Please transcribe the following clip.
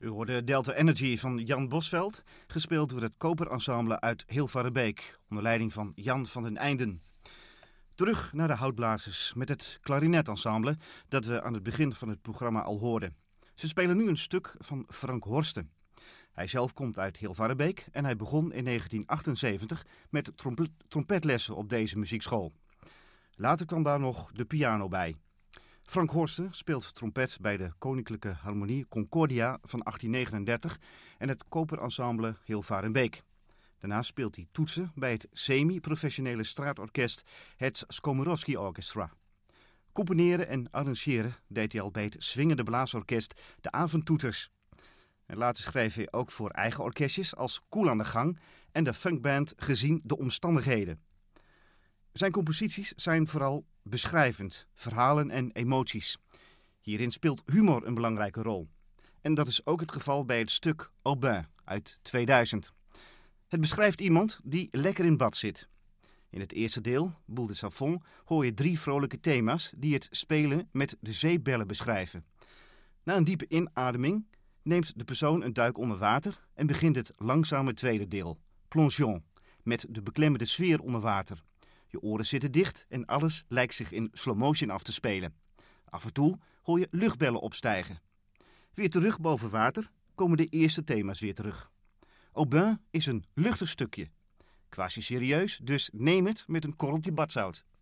U hoorde Delta Energy van Jan Bosveld, gespeeld door het Koperensemble uit Hilvarenbeek, onder leiding van Jan van den Einden. Terug naar de houtblazers met het klarinetensemble dat we aan het begin van het programma al hoorden. Ze spelen nu een stuk van Frank Horsten. Hij zelf komt uit Hilvarenbeek en hij begon in 1978 met trompetlessen op deze muziekschool. Later kwam daar nog de piano bij. Frank Horsten speelt trompet bij de Koninklijke Harmonie Concordia van 1839 en het Koperensemble Hilvarenbeek. Daarna speelt hij toetsen bij het semi-professionele straatorkest het Skomerowski Orchestra. Componeren en arrangeren deed hij al bij het swingende blaasorkest de Avondtoeters. En later schreef hij ook voor eigen orkestjes als Koel aan de Gang en de funkband Gezien de Omstandigheden. Zijn composities zijn vooral beschrijvend, verhalen en emoties. Hierin speelt humor een belangrijke rol. En dat is ook het geval bij het stuk Aubin uit 2000. Het beschrijft iemand die lekker in bad zit. In het eerste deel, Boule de Savon, hoor je 3 vrolijke thema's die het spelen met de zeebellen beschrijven. Na een diepe inademing neemt de persoon een duik onder water en begint het langzame tweede deel, Plongeon, met de beklemmende sfeer onder water. Je oren zitten dicht en alles lijkt zich in slow motion af te spelen. Af en toe hoor je luchtbellen opstijgen. Weer terug boven water komen de eerste thema's weer terug. Aubin is een luchtig stukje. Quasi serieus, dus neem het met een korreltje badzout.